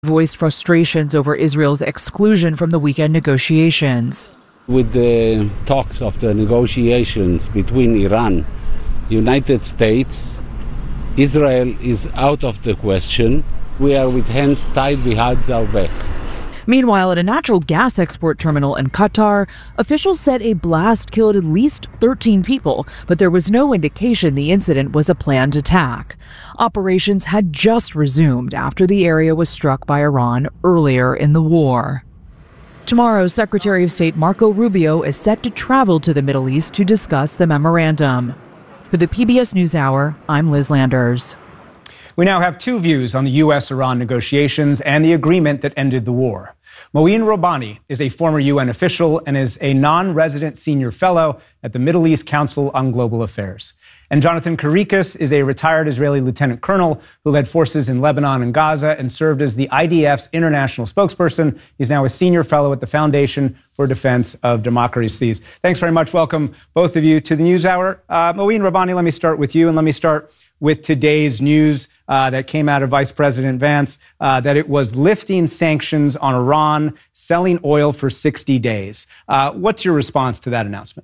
voiced frustrations over Israel's exclusion from the weekend negotiations. With the talks of the negotiations between Iran, United States, Israel is out of the question. We are with hands tied behind our back. Meanwhile, at a natural gas export terminal in Qatar, officials said a blast killed at least 13 people, but there was no indication the incident was a planned attack. Operations had just resumed after the area was struck by Iran earlier in the war. Tomorrow, Secretary of State Marco Rubio is set to travel to the Middle East to discuss the memorandum. For the PBS NewsHour, I'm Liz Landers. We now have two views on the U.S.-Iran negotiations and the agreement that ended the war. Mouin Robbani is a former UN official and is a non-resident senior fellow at the Middle East Council on Global Affairs. And Jonathan Conricus is a retired Israeli lieutenant colonel who led forces in Lebanon and Gaza and served as the IDF's international spokesperson. He's now a senior fellow at the Foundation for Defense of Democracies. Thanks very much. Welcome, both of you, to the NewsHour. Mouin Robbani, let me start with you, and let me start with today's news that came out of Vice President Vance, that it was lifting sanctions on Iran, selling oil for 60 days. What's your response to that announcement?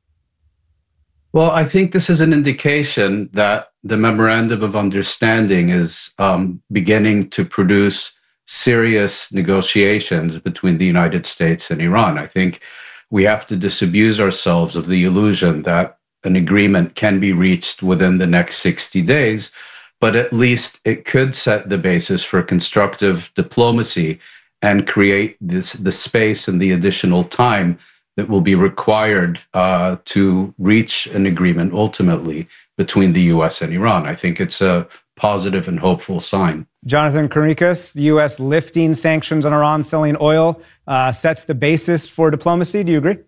Well, I think this is an indication that the Memorandum of Understanding is beginning to produce serious negotiations between the United States and Iran. I think we have to disabuse ourselves of the illusion that an agreement can be reached within the next 60 days, but at least it could set the basis for constructive diplomacy and create the space and the additional time that will be required to reach an agreement ultimately between the U.S. and Iran. I think it's a positive and hopeful sign. Jonathan Conricus, the U.S. lifting sanctions on Iran selling oil sets the basis for diplomacy. Do you agree?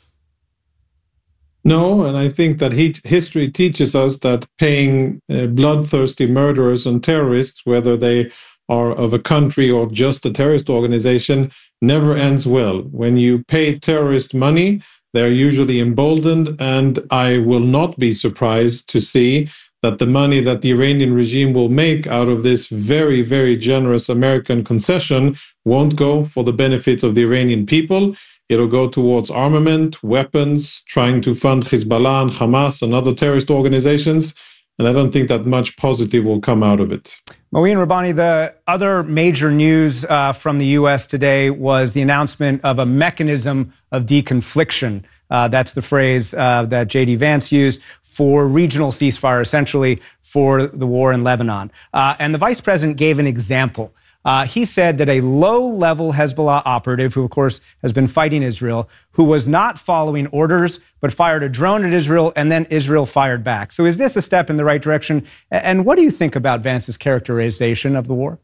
No, and I think that history teaches us that paying bloodthirsty murderers and terrorists, whether they are of a country or just a terrorist organization, never ends well. When you pay terrorists money, they're usually emboldened, and I will not be surprised to see that the money that the Iranian regime will make out of this very, very generous American concession won't go for the benefit of the Iranian people. It'll go towards armament, weapons, trying to fund Hezbollah and Hamas and other terrorist organizations. And I don't think that much positive will come out of it. Mouin Robbani, the other major news from the U.S. today was the announcement of a mechanism of deconfliction. That's the phrase that J.D. Vance used for regional ceasefire, essentially for the war in Lebanon. And the vice president gave an example. He said that a low-level Hezbollah operative, who, of course, has been fighting Israel, who was not following orders, but fired a drone at Israel, and then Israel fired back. So is this a step in the right direction? And what do you think about Vance's characterization of the war?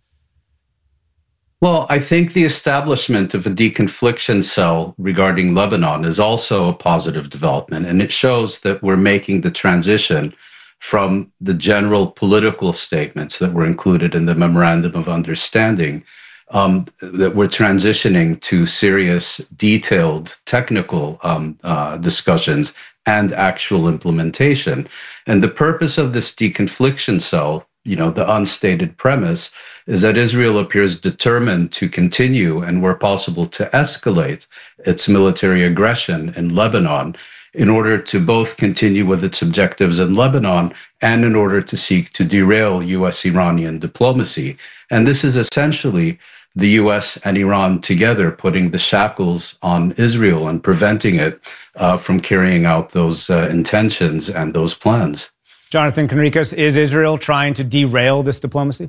Well, I think the establishment of a deconfliction cell regarding Lebanon is also a positive development, and it shows that we're making the transition from the general political statements that were included in the Memorandum of Understanding, that we're transitioning to serious, detailed, technical discussions and actual implementation. And the purpose of this deconfliction cell, the unstated premise, is that Israel appears determined to continue and, where possible, to escalate its military aggression in Lebanon in order to both continue with its objectives in Lebanon and in order to seek to derail U.S.-Iranian diplomacy. And this is essentially the U.S. and Iran together putting the shackles on Israel and preventing it from carrying out those intentions and those plans. Jonathan Conricus, is Israel trying to derail this diplomacy?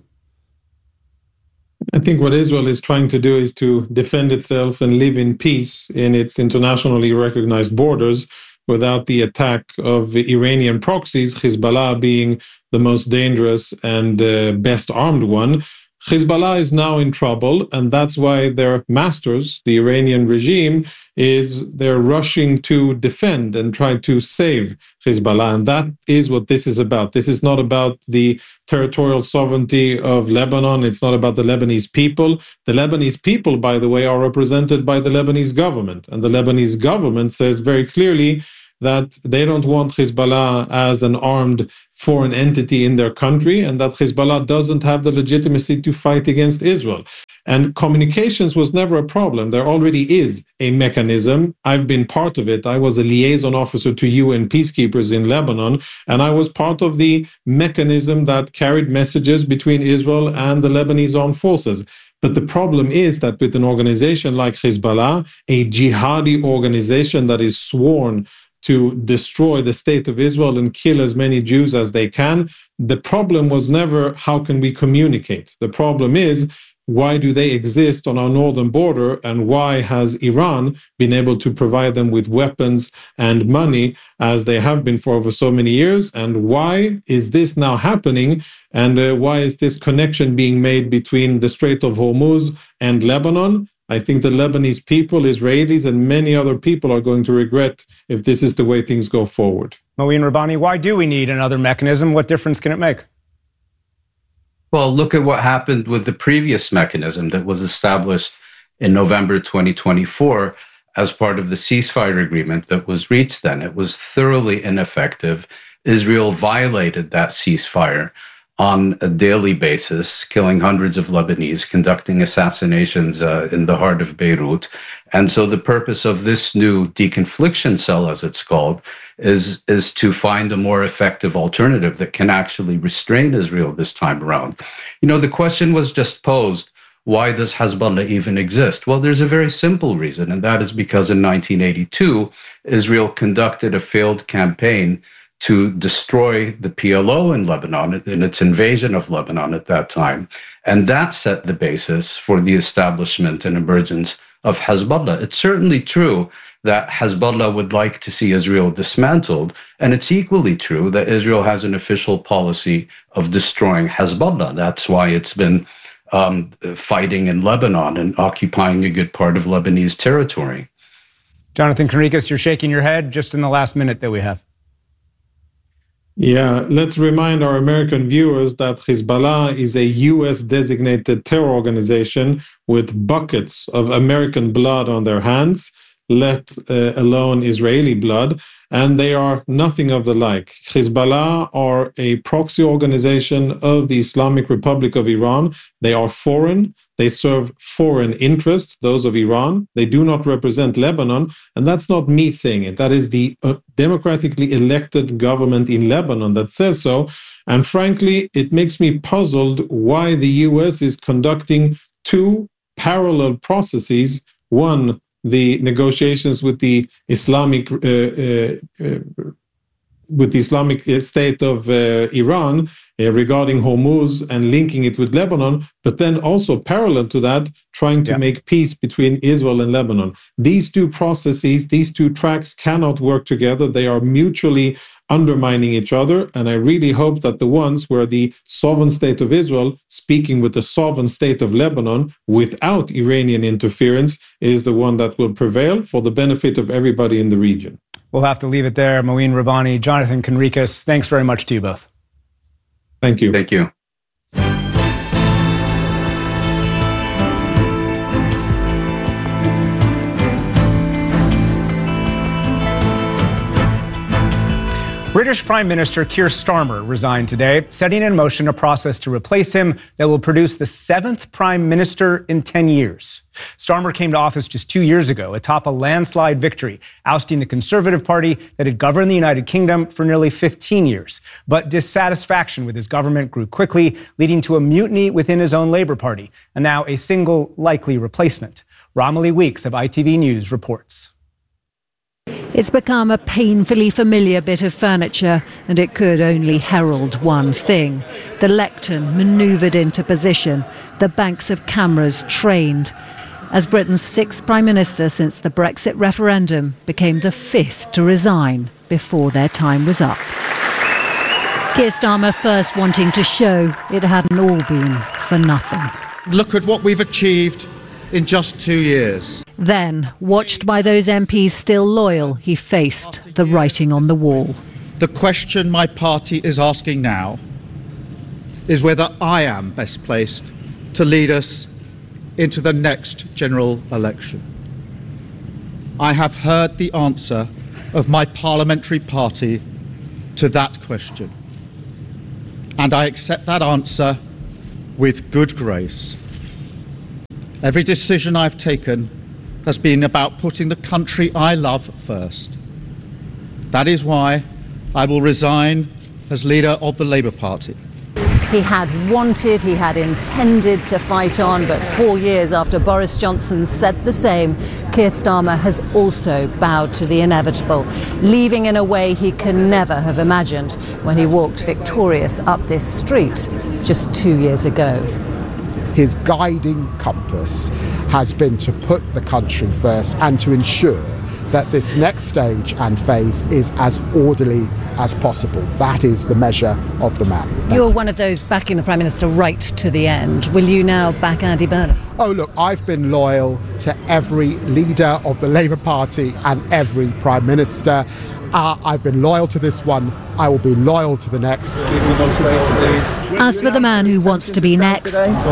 I think what Israel is trying to do is to defend itself and live in peace in its internationally recognized borders without the attack of Iranian proxies, Hezbollah being the most dangerous and best armed one. Hezbollah is now in trouble, and that's why their masters, the Iranian regime, they're rushing to defend and try to save Hezbollah. And that is what this is about. This is not about the territorial sovereignty of Lebanon. It's not about the Lebanese people. The Lebanese people, by the way, are represented by the Lebanese government. And the Lebanese government says very clearly, that they don't want Hezbollah as an armed foreign entity in their country, and that Hezbollah doesn't have the legitimacy to fight against Israel. And communications was never a problem. There already is a mechanism. I've been part of it. I was a liaison officer to UN peacekeepers in Lebanon, and I was part of the mechanism that carried messages between Israel and the Lebanese armed forces. But the problem is that with an organization like Hezbollah, a jihadi organization that is sworn to destroy the state of Israel and kill as many Jews as they can, the problem was never how can we communicate. The problem is, why do they exist on our northern border, and why has Iran been able to provide them with weapons and money as they have been for over so many years? And why is this now happening? And why is this connection being made between the Strait of Hormuz and Lebanon? I think the Lebanese people, Israelis, and many other people are going to regret if this is the way things go forward. Mouin Rabbani, why do we need another mechanism? What difference can it make? Well, look at what happened with the previous mechanism that was established in November 2024 as part of the ceasefire agreement that was reached then. It was thoroughly ineffective. Israel violated that ceasefire on a daily basis, killing hundreds of Lebanese, conducting assassinations in the heart of Beirut. And so the purpose of this new deconfliction cell, as it's called, is to find a more effective alternative that can actually restrain Israel this time around. You know, the question was just posed, why does Hezbollah even exist? Well, there's a very simple reason, and that is because in 1982, Israel conducted a failed campaign to destroy the PLO in Lebanon, in its invasion of Lebanon at that time. And that set the basis for the establishment and emergence of Hezbollah. It's certainly true that Hezbollah would like to see Israel dismantled, and it's equally true that Israel has an official policy of destroying Hezbollah. That's why it's been fighting in Lebanon and occupying a good part of Lebanese territory. Jonathan Conricus, you're shaking your head just in the last minute that we have. Yeah, let's remind our American viewers that Hezbollah is a U.S. designated terror organization with buckets of American blood on their hands, let alone Israeli blood, and they are nothing of the like. Hezbollah are a proxy organization of the Islamic Republic of Iran. They are foreign. They serve foreign interests, those of Iran. They do not represent Lebanon, and that's not me saying it. That is the democratically elected government in Lebanon that says so. And frankly, it makes me puzzled why the U.S. is conducting two parallel processes. One, the negotiations with the Islamic State of Iran regarding Hormuz and linking it with Lebanon, but then also parallel to that, trying to make peace between Israel and Lebanon. These two processes, these two tracks cannot work together. They are mutually undermining each other. And I really hope that the ones where the sovereign state of Israel speaking with the sovereign state of Lebanon without Iranian interference is the one that will prevail for the benefit of everybody in the region. We'll have to leave it there. Mouin Rabbani, Jonathan Conricus, thanks very much to you both. Thank you. Thank you. British Prime Minister Keir Starmer resigned today, setting in motion a process to replace him that will produce the 7th Prime Minister in 10 years. Starmer came to office just 2 years ago atop a landslide victory, ousting the Conservative Party that had governed the United Kingdom for nearly 15 years. But dissatisfaction with his government grew quickly, leading to a mutiny within his own Labour Party, and now a single likely replacement. Romilly Weeks of ITV News reports. It's become a painfully familiar bit of furniture, and it could only herald one thing. The lectern manoeuvred into position, the banks of cameras trained, as Britain's 6th Prime Minister since the Brexit referendum became the 5th to resign before their time was up. Keir Starmer first wanting to show it hadn't all been for nothing. Look at what we've achieved in just 2 years. Then, watched by those MPs still loyal, he faced the writing on the wall. The question my party is asking now is whether I am best placed to lead us into the next general election. I have heard the answer of my parliamentary party to that question. And I accept that answer with good grace. Every decision I've taken has been about putting the country I love first. That is why I will resign as leader of the Labour Party. He had wanted, he had intended to fight on, but 4 years after Boris Johnson said the same, Keir Starmer has also bowed to the inevitable, leaving in a way he can never have imagined when he walked victorious up this street just 2 years ago. His guiding compass has been to put the country first and to ensure that this next stage and phase is as orderly as possible. That is the measure of the man. You're one of those backing the Prime Minister right to the end. Will you now back Andy Burnham? Oh, look, I've been loyal to every leader of the Labour Party and every Prime Minister. I've been loyal to this one. I will be loyal to the next. As for the man who wants to be next,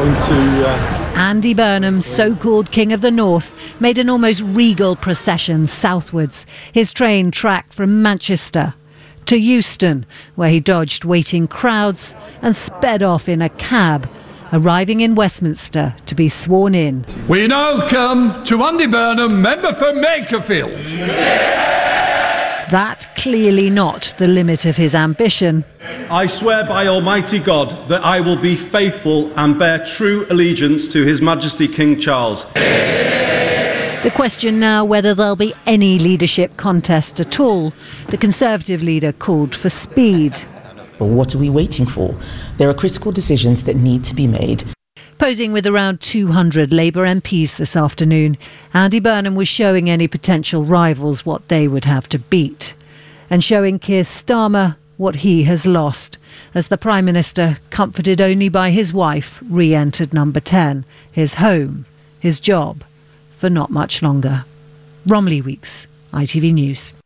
Andy Burnham, so-called King of the North, made an almost regal procession southwards. His train tracked from Manchester to Euston, where he dodged waiting crowds and sped off in a cab, arriving in Westminster to be sworn in. We now come to Andy Burnham, member for Makerfield. That clearly not the limit of his ambition. I swear by Almighty God that I will be faithful and bear true allegiance to His Majesty King Charles. The question now whether there'll be any leadership contest at all. The Conservative leader called for speed. But what are we waiting for? There are critical decisions that need to be made. Posing with around 200 Labour MPs this afternoon, Andy Burnham was showing any potential rivals what they would have to beat, and showing Keir Starmer what he has lost, as the Prime Minister, comforted only by his wife, re-entered number 10, his home, his job, for not much longer. Romilly Weeks, ITV News.